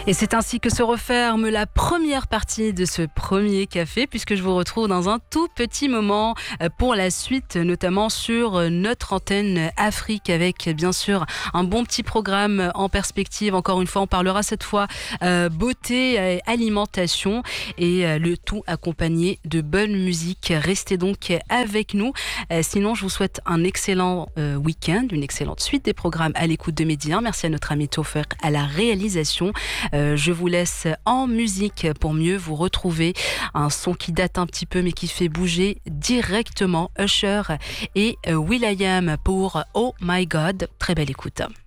Et c'est ainsi que se referme la première partie de ce premier café, puisque je vous retrouve dans un tout petit moment pour la suite, notamment sur notre antenne Afrique, avec bien sûr un bon petit programme en perspective. Encore une fois, on parlera cette fois beauté, alimentation et le tout accompagné de bonne musique. Restez donc avec nous. Sinon, je vous souhaite un excellent week-end, une excellente suite des programmes à l'écoute de Midi 1. Merci à notre ami Toffer à la réalisation. Je vous laisse en musique pour mieux vous retrouver. Un son qui date un petit peu mais qui fait bouger directement. Usher et will.i.am pour Oh My God. Très belle écoute.